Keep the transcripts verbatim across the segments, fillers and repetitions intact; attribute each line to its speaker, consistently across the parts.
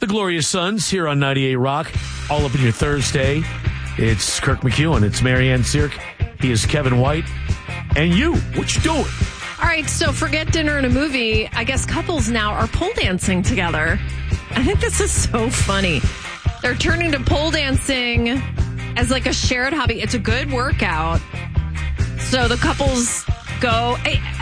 Speaker 1: The Glorious Sons here on ninety-eight Rock. All up in your Thursday. It's Kirk McEwen. It's Marianne Sirk. He is Kevin White. And you, what you doing?
Speaker 2: All right, so forget dinner and a movie. I guess couples now are pole dancing together. I think this is so funny. They're turning to pole dancing as like a shared hobby. It's a good workout. So the couples go.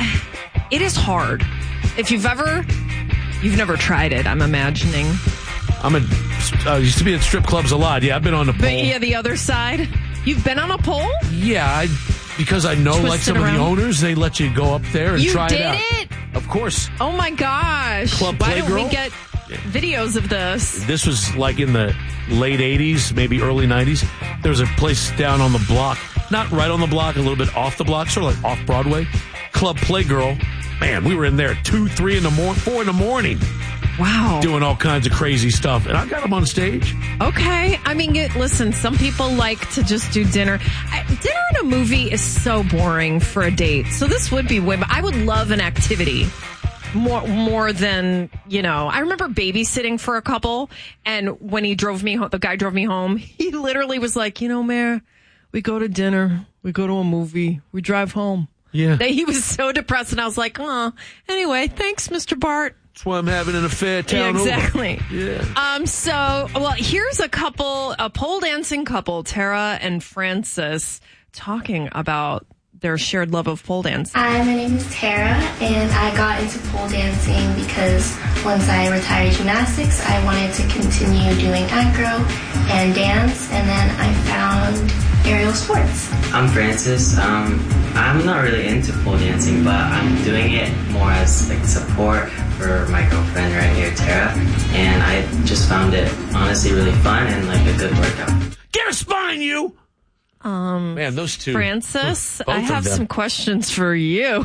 Speaker 2: It is hard. If you've ever, you've never tried it, I'm imagining.
Speaker 1: I'm a, uh, used to be at strip clubs a lot. Yeah, I've been on the pole.
Speaker 2: But yeah, the other side. You've been on a pole?
Speaker 1: Yeah, I, because I know
Speaker 2: Twisted
Speaker 1: like some
Speaker 2: around.
Speaker 1: of the owners, they let you go up there and
Speaker 2: you
Speaker 1: try
Speaker 2: did
Speaker 1: it out.
Speaker 2: it?
Speaker 1: Of course.
Speaker 2: Oh my gosh.
Speaker 1: Club
Speaker 2: Why don't
Speaker 1: Playgirl?
Speaker 2: we get videos of this?
Speaker 1: This was like in the late eighties, maybe early nineties. There was a place down on the block, not right on the block, a little bit off the block, sort of like off Broadway. Club Playgirl. Man, we were in there two, three in the morning, four in the morning.
Speaker 2: Wow.
Speaker 1: Doing all kinds of crazy stuff. And I got them on stage.
Speaker 2: Okay. I mean, it, listen, some people like to just do dinner. I, dinner and a movie is so boring for a date. So this would be way, but I would love an activity. More more than, you know, I remember babysitting for a couple, and when he drove me home, the guy drove me home, he literally was like, you know, Mare, we go to dinner, we go to a movie, we drive home.
Speaker 1: Yeah.
Speaker 2: He was so depressed, and I was like, oh, anyway, thanks, Mister Bart.
Speaker 1: That's why I'm having an affair town
Speaker 2: Yeah, exactly.
Speaker 1: over. Yeah.
Speaker 2: Um, so, well, here's a couple, a pole dancing couple, Tara and Francis, talking about their shared love of pole dancing.
Speaker 3: Hi, my name is Tara, and I got into pole dancing because once I retired gymnastics, I wanted to continue doing acro and dance, and then I found aerial sports.
Speaker 4: I'm Francis. Um, I'm not really into pole dancing, but I'm doing it more as like support for my girlfriend right here, Tara, and I just found it honestly really fun and like a good workout.
Speaker 1: Get a spine, you!
Speaker 2: Um,
Speaker 1: Man, those two.
Speaker 2: Francis,
Speaker 1: both
Speaker 2: I
Speaker 1: of
Speaker 2: have
Speaker 1: them.
Speaker 2: some questions for you.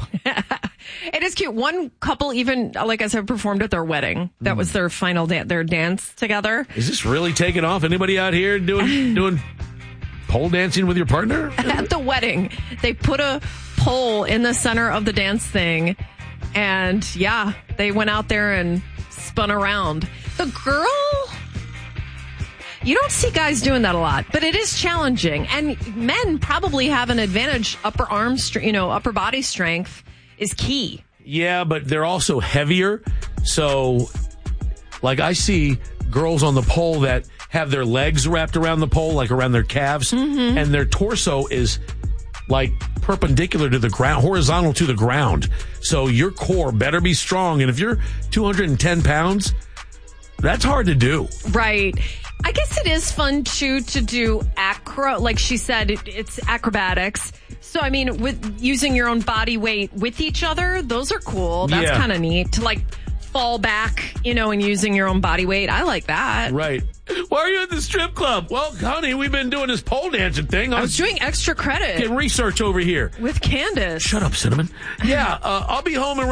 Speaker 2: It is cute. One couple even, like I said, performed at their wedding. That was their final dance, their dance together.
Speaker 1: Is this really taking off? Anybody out here doing doing pole dancing with your partner?
Speaker 2: At the wedding, they put a pole in the center of the dance thing. And yeah, they went out there and spun around. The girl, you don't see guys doing that a lot, but it is challenging. And men probably have an advantage. Upper arm, str- you know, upper body strength is key.
Speaker 1: Yeah, but they're also heavier. So, like, I see girls on the pole that have their legs wrapped around the pole, like around their calves,
Speaker 2: Mm-hmm.
Speaker 1: and their torso is like perpendicular to the ground, horizontal to the ground. So your core better be strong. And if you're two hundred ten pounds, that's hard to do.
Speaker 2: Right. I guess it is fun, too, to do acro. Like she said, it, it's acrobatics. So, I mean, with using your own body weight with each other, those are cool. That's
Speaker 1: Yeah.
Speaker 2: kind of neat to, like, fall back, you know, and using your own body weight. I like that.
Speaker 1: Right. Why are you at the strip club? Well, honey, we've been doing this pole dancing thing.
Speaker 2: I was doing extra credit
Speaker 1: Getting research over here.
Speaker 2: with Candace.
Speaker 1: Shut up, Cinnamon. Yeah, uh, I'll be home in